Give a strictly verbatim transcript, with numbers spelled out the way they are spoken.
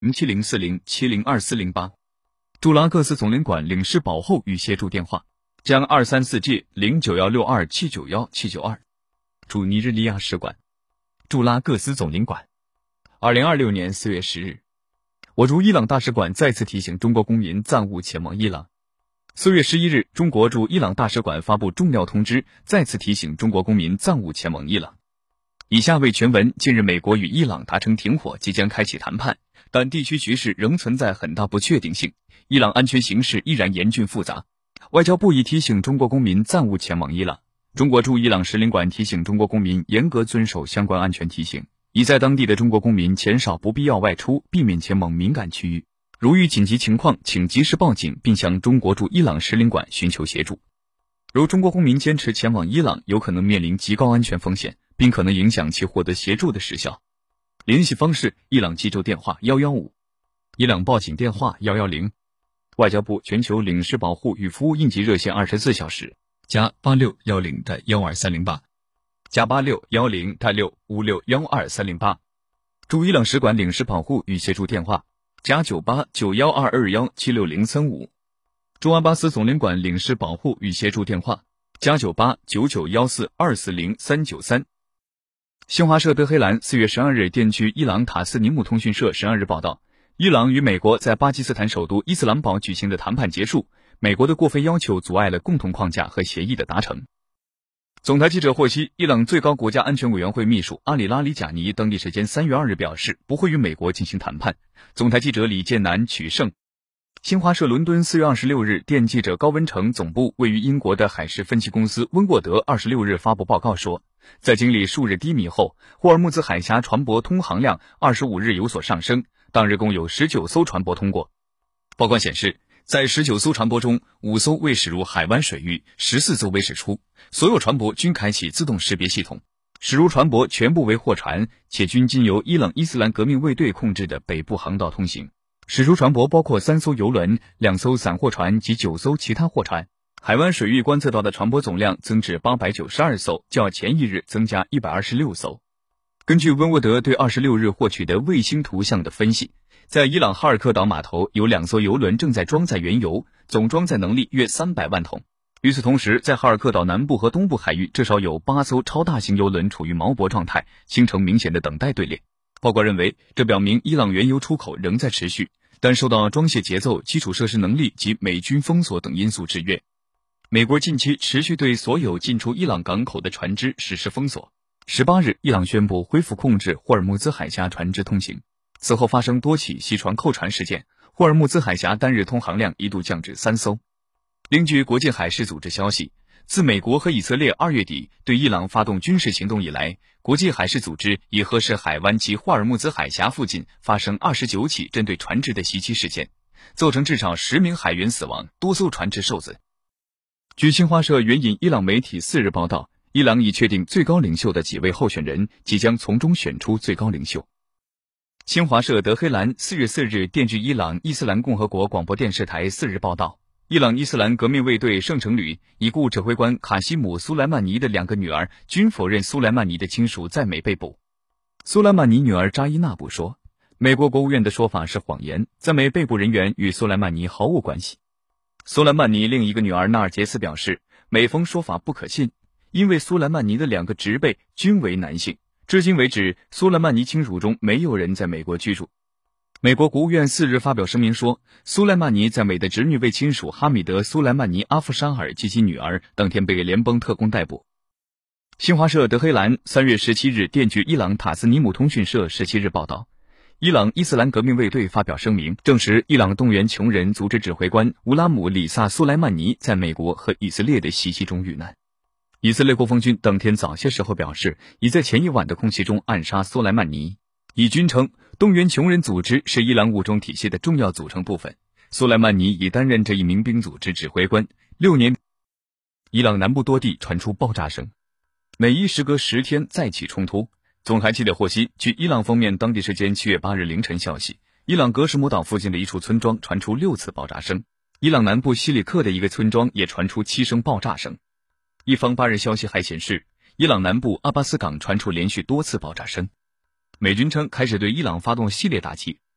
零七零四零七零二四零八，驻拉各斯总领馆领事保护与协助电话：将二三四 G 零九幺六二七九幺七九二。驻尼日利亚使馆，驻拉各斯总领馆。二零二六年四月十日，我驻伊朗大使馆再次提醒中国公民暂勿前往伊朗。四月十一日，中国驻伊朗大使馆发布重要通知，再次提醒中国公民暂勿前往伊朗。以下为全文。近日，美国与伊朗达成停火，即将开启谈判，但地区局势仍存在很大不确定性，伊朗安全形势依然严峻复杂。外交部已提醒中国公民暂勿前往伊朗。中国驻伊朗使领馆提醒中国公民严格遵守相关安全提醒，已在当地的中国公民减少不必要外出，避免前往敏感区域。如遇紧急情况，请及时报警，并向中国驻伊朗使领馆寻求协助。如中国公民坚持前往伊朗，有可能面临极高安全风险，并可能影响其获得协助的时效。联系方式：伊朗急救电话一一五，伊朗报警电话一一零，外交部全球领事保护与服务应急热线二十四小时加八六一零一二三零八加八六一零六五六一二三零八。驻伊朗使馆领事保护与协助电话加九八九一二二一七六零三五。驻阿巴斯总领馆领事保护与协助电话加九八九九一四二四零三九三。新华社德黑兰四月十二日电据伊朗塔斯尼姆通讯社十二日报道，伊朗与美国在巴基斯坦首都伊斯兰堡举行的谈判结束，美国的过非要求阻碍了共同框架和协议的达成。总台记者获悉，伊朗最高国家安全委员会秘书阿里拉里贾尼当地时间三月二日表示，不会与美国进行谈判。总台记者李建南取胜。新华社伦敦四月二十六日电记者高文成总部位于英国的海事分析公司温沃德二十六日发布报告说，在经历数日低迷后，霍尔木兹海峡船舶通航量二十五日有所上升，当日共有十九艘船舶通过。报告显示，在十九艘船舶中，五艘未驶入海湾水域，十四艘未驶出，所有船舶均开启自动识别系统。驶入船舶全部为货船，且均经由伊朗伊斯兰革命卫队控制的北部航道通行。驶出船舶包括三艘油轮、两艘散货船及九艘其他货船。海湾水域观测到的船舶总量增至八百九十二艘，较前一日增加一百二十六艘。根据温沃德对二十六日获取的卫星图像的分析，在伊朗哈尔克岛码头有两艘油轮正在装载原油，总装载能力约三百万桶。与此同时，在哈尔克岛南部和东部海域至少有八艘超大型油轮处于锚泊状态，形成明显的等待队列。报告认为，这表明伊朗原油出口仍在持续，但受到装卸节奏、基础设施能力及美军封锁等因素制约。美国近期持续对所有进出伊朗港口的船只实施封锁。十八日，伊朗宣布恢复控制霍尔木兹海峡船只通行。此后发生多起袭船扣船事件，霍尔木兹海峡单日通航量一度降至三艘。另据国际海事组织消息，自美国和以色列二月底对伊朗发动军事行动以来，国际海事组织以荷什海湾及霍尔木兹海峡附近发生二十九起针对船只的袭击事件，造成至少十名海员死亡，多艘船只受损。据新华社援引伊朗媒体四日报道，伊朗已确定最高领袖的几位候选人，即将从中选出最高领袖。新华社德黑兰四月四日电据伊朗伊斯兰共和国广播电视台四日报道，伊朗伊斯兰革命卫队圣城旅已故指挥官卡西姆·苏莱曼尼的两个女儿均否认苏莱曼尼的亲属在美被捕。苏莱曼尼女儿扎伊纳布说，美国国务院的说法是谎言，在美被捕人员与苏莱曼尼毫无关系。苏莱曼尼另一个女儿纳尔杰斯表示，美方说法不可信，因为苏莱曼尼的两个侄辈均为男性，至今为止，苏莱曼尼亲属中没有人在美国居住。美国国务院四日发表声明说，苏莱曼尼在美的侄女为亲属哈米德·苏莱曼尼·阿夫沙尔及其女儿当天被联邦特工逮捕。新华社德黑兰三月十七日电据伊朗塔斯尼姆通讯社十七日报道，伊朗伊斯兰革命卫队发表声明，证实伊朗动员穷人组织指挥官乌拉姆·里萨·苏莱曼尼在美国和以色列的袭击中遇难。以色列国防军当天早些时候表示，已在前一晚的空袭中暗杀苏莱曼尼。以军称，动员穷人组织是伊朗武装体系的重要组成部分，苏莱曼尼已担任这一民兵组织指挥官六年。伊朗南部多地传出爆炸声，每一时隔十天再起冲突。总台记者获悉，据伊朗方面当地时间七月八日凌晨消息，伊朗格什姆岛附近的一处村庄传出六次爆炸声，伊朗南部西里克的一个村庄也传出七声爆炸声。一方八日消息还显示，伊朗南部阿巴斯港传出连续多次爆炸声。美军称开始对伊朗发动系列打击，